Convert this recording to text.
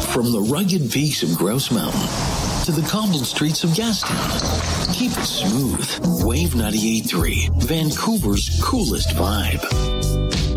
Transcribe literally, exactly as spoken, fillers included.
From the rugged peaks of Grouse Mountain to the cobbled streets of Gastown, keep it smooth. Wave ninety-eight point three, Vancouver's coolest vibe.